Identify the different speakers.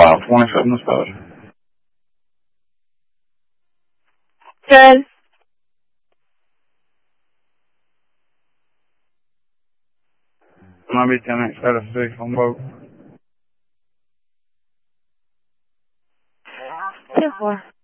Speaker 1: 527 is better.
Speaker 2: Good.
Speaker 1: Might be 10X out of 6 on both.
Speaker 2: 2-4.